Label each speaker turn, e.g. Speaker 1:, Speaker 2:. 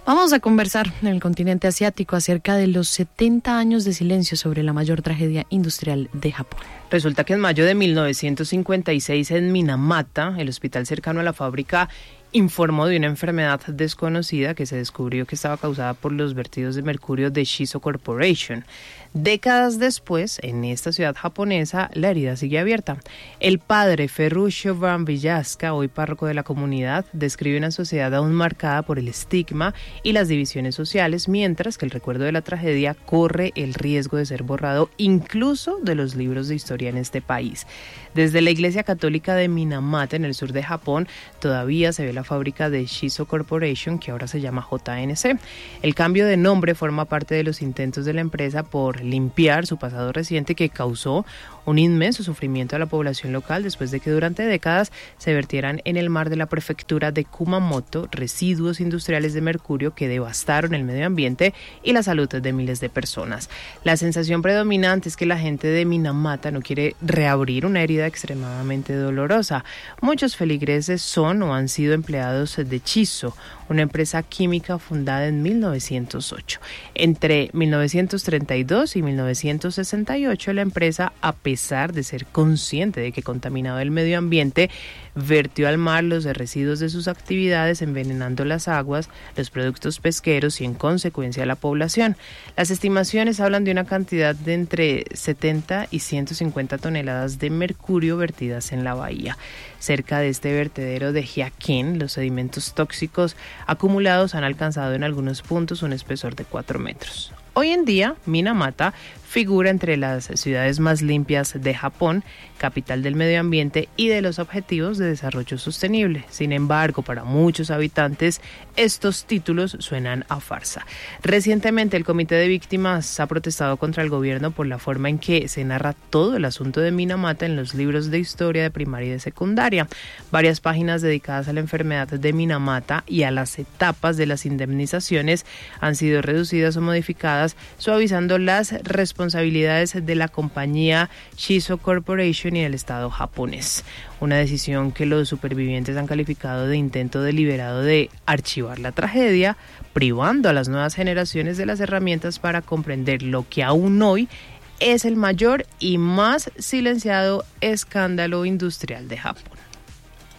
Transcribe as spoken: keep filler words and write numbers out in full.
Speaker 1: Vamos a conversar en el continente asiático acerca de los setenta años de silencio sobre la mayor tragedia industrial de Japón.
Speaker 2: Resulta que en mayo de mil novecientos cincuenta y seis en Minamata, el hospital cercano a la fábrica, informó de una enfermedad desconocida que se descubrió que estaba causada por los vertidos de mercurio de Shiso Corporation. Décadas después, en esta ciudad japonesa, la herida sigue abierta. El padre Ferruccio Van Villasca, hoy párroco de la comunidad, describe una sociedad aún marcada por el estigma y las divisiones sociales, mientras que el recuerdo de la tragedia corre el riesgo de ser borrado incluso de los libros de historia en este país. Desde la Iglesia Católica de Minamata, en el sur de Japón, todavía se ve la fábrica de Shiso Corporation, que ahora se llama J N C. El cambio de nombre forma parte de los intentos de la empresa por limpiar su pasado reciente, que causó un inmenso sufrimiento a la población local después de que durante décadas se vertieran en el mar de la prefectura de Kumamoto residuos industriales de mercurio que devastaron el medio ambiente y la salud de miles de personas. La sensación predominante es que la gente de Minamata no quiere reabrir una herida extremadamente dolorosa. Muchos feligreses son o han sido empleados de Shiso, una empresa química fundada en mil novecientos ocho. Entre mil novecientos treinta y dos y mil novecientos sesenta y ocho, la empresa, a pesar de ser consciente de que contaminaba el medio ambiente, vertió al mar los residuos de sus actividades, envenenando las aguas, los productos pesqueros y en consecuencia la población. Las estimaciones hablan de una cantidad de entre setenta y ciento cincuenta toneladas de mercurio vertidas en la bahía. Cerca de este vertedero de Hyakin, los sedimentos tóxicos acumulados han alcanzado en algunos puntos un espesor de cuatro metros. Hoy en día, Minamata figura entre las ciudades más limpias de Japón, capital del medio ambiente y de los objetivos de desarrollo sostenible. Sin embargo, para muchos habitantes, estos títulos suenan a farsa. Recientemente, el Comité de Víctimas ha protestado contra el gobierno por la forma en que se narra todo el asunto de Minamata en los libros de historia de primaria y de secundaria. Varias páginas dedicadas a la enfermedad de Minamata y a las etapas de las indemnizaciones han sido reducidas o modificadas, suavizando las responsabilidades responsabilidades de la compañía Shiso Corporation y del Estado japonés. Una decisión que los supervivientes han calificado de intento deliberado de archivar la tragedia, privando a las nuevas generaciones de las herramientas para comprender lo que aún hoy es el mayor y más silenciado escándalo industrial de Japón.